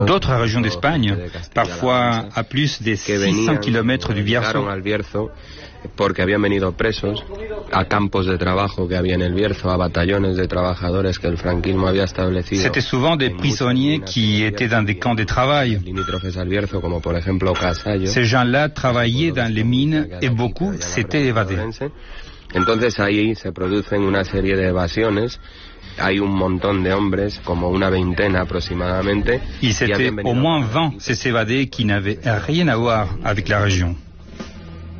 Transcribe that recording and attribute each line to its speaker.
Speaker 1: d'autres régions d'Espagne, parfois à plus de 600 km du Bierzo.
Speaker 2: Porque habían venido presos a campos de trabajo que había en el Bierzo, a batallones de trabajadores que el franquismo había establecido.
Speaker 1: C'était souvent des prisonniers qui étaient dans des camps de travail.
Speaker 2: Limítrofes al Bierzo, como por ejemplo Casallo.
Speaker 1: Ces gens-là travaillaient dans les mines et beaucoup s'étaient évadés.
Speaker 2: Entonces ahí se producen una serie de evasiones. Hay un montón de hombres, como una veintena aproximadamente.
Speaker 1: Ils étaient au moins 20 ces évadés qui n'avaient rien à voir avec la région.